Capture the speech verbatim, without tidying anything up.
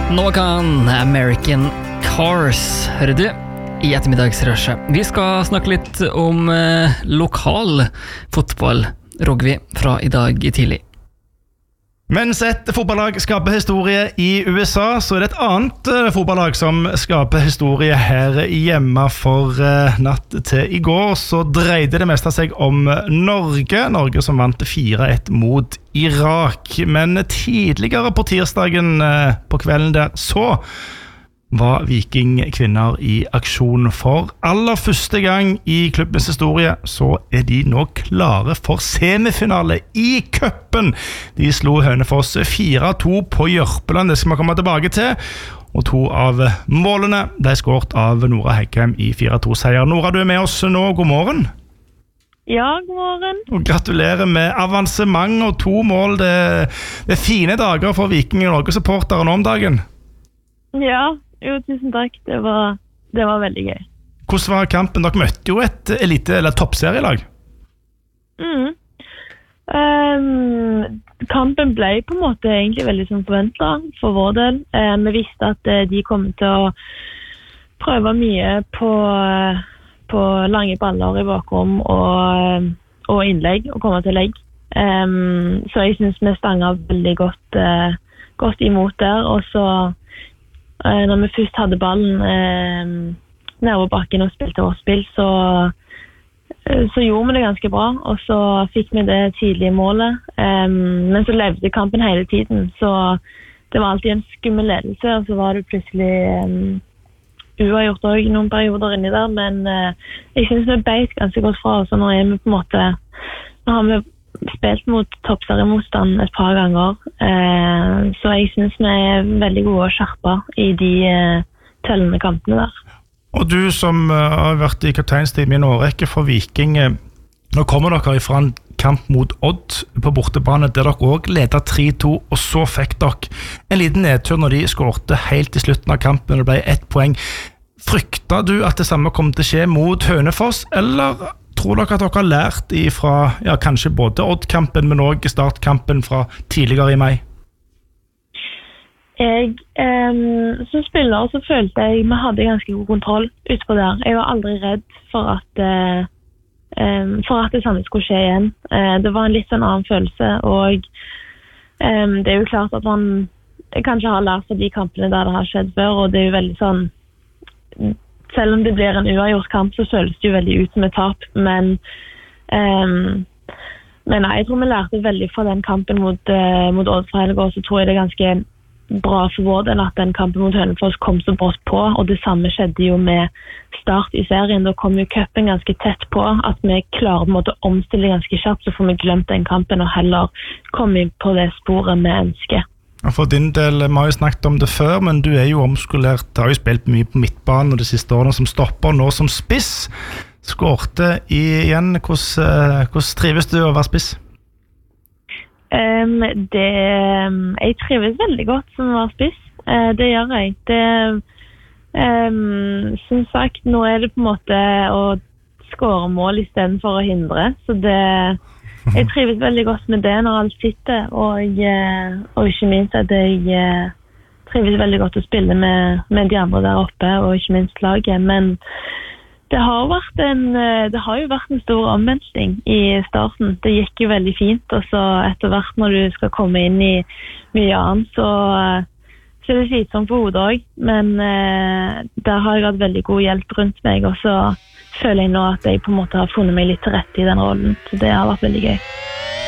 Nå kan American Cars, hører du, i ettermiddagsrushet. Vi skal snakke litt om eh, lokal fotball, Rogvi, fra i dag tidlig. Mens et fotballag skaper historie i U S A, så er det et annet uh, fotballag som skaper historie her hjemme. For uh, natt til i går så dreide det meste seg om Norge. Norge som vant fire ett mot Irak. Men tidligere på tirsdagen uh, på kvelden der så var Viking kvinner i aksjon. For aller første gang i klubbens historie så er de nå klare for semifinale i cupen. De slo Hønefoss fire to på Jørpeland, det skal vi komme tilbake til. Og to av målene de er skåret av Nora Heggheim i fire to seier. Nora, du er med oss nå, god morgen. Ja, god morgen. Og gratulerer med avansement og to mål. Det, det er fine dager for Viking og Norge-supportere nå om dagen. Ja, jo, tusen takk. Det var, det var veldig gøy. Hvordan var kampen? Dere møtte jo et elite- eller toppserielag. Mm. Um, kampen ble på en måte egentlig veldig som forventet for vår del. Uh, vi visste at uh, de kom til å prøve mye på, uh, på lange baller i bakrom og, uh, og innlegg, og komme til legg. Um, så jeg synes vi stanget veldig godt, uh, godt imot der, og så Uh, når vi først hadde ballen uh, nede på bakken og spilte vårt spill, så, uh, så gjorde vi det ganske bra, og så fikk vi det tidlige målet. Um, men så levde kampen hele tiden, så det var alltid en skummel ledelse, og så var det plutselig um, uavgjort også noen perioder inni der, men uh, jeg synes vi beit ganske godt fra oss, og nå er vi på en måte, nå har vi spilt mot toppseriemotstand et par ganger, eh, så jeg synes vi er veldig gode å skjerpe i de eh, tellende kampene der. Og du som uh, har vært i kapteinsteam i en årrekke for Viking, eh, nå kommer dere fra en kamp mot Odd på bortebane, der dere også ledet tre to, og så fikk dere en liten nedtur når de skårte helt i slutten av kampen, og det ble ett poeng. Fryktet du at det samme kom til å skje mot Hønefoss, eller tror dere at dere har lært fra ja, kanskje både Odd-kampen, men også startkampen fra tidligere i mai? Jeg, um, som spiller så følte jeg vi hadde ganske god kontroll utpå der. Jeg var aldri redd for at, uh, um, for at det samme skulle skje igjen. Uh, det var en litt sånn annen følelse, og um, det er jo klart at man kanskje har lært av de kampene der det har skjedd før, og det er jo veldig sånn selv om det blir en uavgjort kamp, så føles det jo veldig ut som et tap, men, um, men nei, jeg tror vi lærte veldig fra den kampen mot, uh, mot Odd fra Helgård, så tror jeg det er ganske bra for vår del at den kampen mot Hønefoss kom så brått på, og det samme skjedde jo med start i serien. Da kom jo cupen ganske tett på, at vi klarer på en måte å omstille ganske kjapt, så får vi glemt den kampen og heller komme på det sporet vi ønsker. For din del, vi har jo snakket om det før, men du er jo omskolert, du har jo spilt mye på midtbanen og de siste årene som stopper, nå som spiss. Skårte igjen, hvordan, hvordan trives du å være spiss? Um, det, jeg trives veldig godt som å være spiss, uh, det gjør jeg. Det, um, som sagt, nå er det på en måte å skåre mål i stedet for å hindre, så det jeg trives veldig godt med det når alt sitter, og, og ikke minst at jeg trives veldig godt å spille med, med de andre der oppe, og ikke minst laget. Men det har, vært en, det har jo vært en stor omvending i starten. Det gikk jo veldig fint, og så etter hvert når du skal komme inn i mye annet, så, så er det slitsomt på hodet også. Men der har jeg hatt veldig god hjelp rundt meg, og så føler jeg nå at jeg på en måte har funnet meg litt til rette i den rollen, så det har vært veldig gøy.